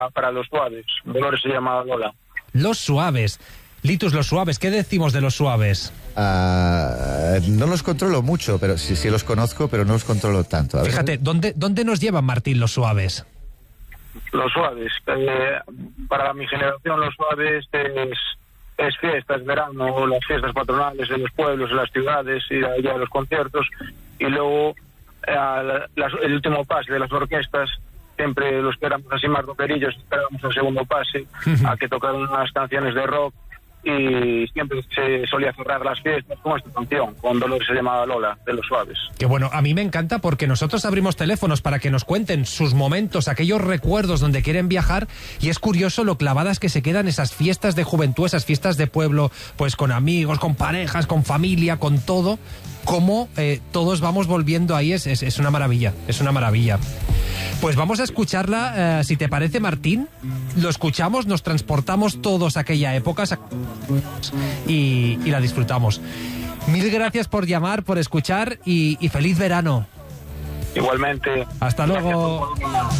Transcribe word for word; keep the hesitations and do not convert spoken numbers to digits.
para los suaves. Dolores se llama Lola. Los Suaves. Litus, los Suaves, ¿qué decimos de los Suaves? Uh, no los controlo mucho, pero sí, sí los conozco, pero no los controlo tanto. A Fíjate, ver. ¿dónde, ¿dónde nos llevan, Martín, los Suaves? Los suaves. Eh, para mi generación, los suaves es, es fiestas, verano, las fiestas patronales de los pueblos, de las ciudades, ir allá a los conciertos. Y luego, eh, la, las, el último pase de las orquestas, siempre los que éramos así más rockerillos, esperábamos el segundo pase, a que tocaran unas canciones de rock. Y siempre se solía cerrar las fiestas con esta canción, con Dolores se llamaba Lola, de los Suaves. Que bueno, a mí me encanta porque nosotros abrimos teléfonos para que nos cuenten sus momentos, aquellos recuerdos donde quieren viajar, y es curioso lo clavadas que se quedan esas fiestas de juventud, esas fiestas de pueblo, pues con amigos, con parejas, con familia, con todo, cómo eh, todos vamos volviendo ahí, es, es, es una maravilla, es una maravilla. Pues vamos a escucharla, eh, si te parece, Martín. Lo escuchamos, nos transportamos todos a aquella época y, y la disfrutamos. Mil gracias por llamar, por escuchar y, y feliz verano. Igualmente. Hasta luego.